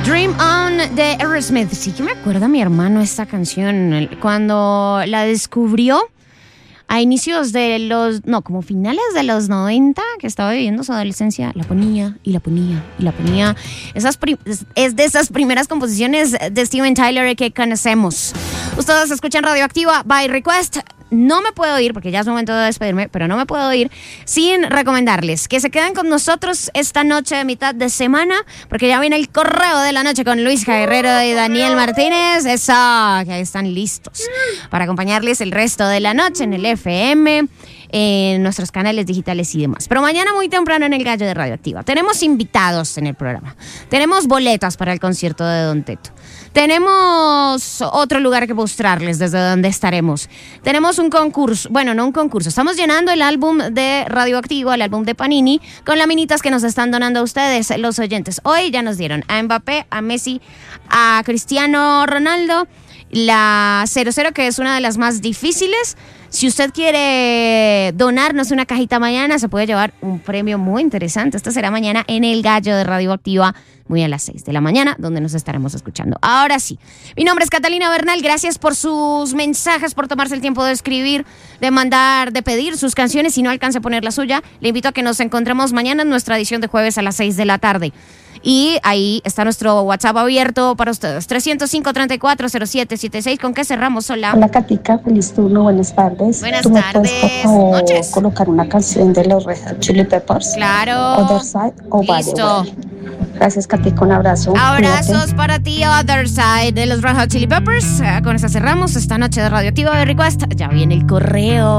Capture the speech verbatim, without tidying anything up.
Dream On de Aerosmith. Sí que me acuerda mi hermano esta canción. Cuando la descubrió a inicios de los... No, como finales de los noventa, que estaba viviendo su adolescencia, la ponía y la ponía y la ponía. Esas prim- es de esas primeras composiciones de Steven Tyler que conocemos. Ustedes escuchan Radioactiva by Request. No me puedo ir, porque ya es momento de despedirme, pero no me puedo ir sin recomendarles que se queden con nosotros esta noche de mitad de semana, porque ya viene el correo de la noche con Luis Guerrero y Daniel Martínez. Eso, que ahí están listos para acompañarles el resto de la noche en el F M, en nuestros canales digitales y demás. Pero mañana muy temprano en el Gallo de Radioactiva tenemos invitados en el programa. Tenemos boletas para el concierto de Don Teto. Tenemos otro lugar que mostrarles desde donde estaremos. Tenemos un concurso, bueno, no un concurso, estamos llenando el álbum de Radioactivo, el álbum de Panini, con laminitas que nos están donando a ustedes, los oyentes. Hoy ya nos dieron a Mbappé, a Messi, a Cristiano Ronaldo, la cero cero, que es una de las más difíciles. Si usted quiere donarnos una cajita mañana, se puede llevar un premio muy interesante. Esto será mañana en el Gallo de Radioactiva, muy a las seis de la mañana, donde nos estaremos escuchando. Ahora sí, mi nombre es Catalina Bernal. Gracias por sus mensajes, por tomarse el tiempo de escribir, de mandar, de pedir sus canciones. Si no alcanza a poner la suya, le invito a que nos encontremos mañana en nuestra edición de jueves a las seis de la tarde. Y ahí está nuestro WhatsApp abierto para ustedes, trescientos cinco, treinta y cuatro, cero siete setenta y seis. ¿Con qué cerramos? Hola. Hola, Katica, feliz turno, buenas tardes. Buenas ¿Tú me tardes, puedes, por favor, noches. colocar una canción de los Red Hot Chili Peppers? Claro. Other Side o By the Listo. Way. Gracias, Katica, un abrazo. Abrazos Cuídate. para ti, Other Side de los Red Hot Chili Peppers. Con esta cerramos esta noche de Radioactiva de Request. Ya viene el correo.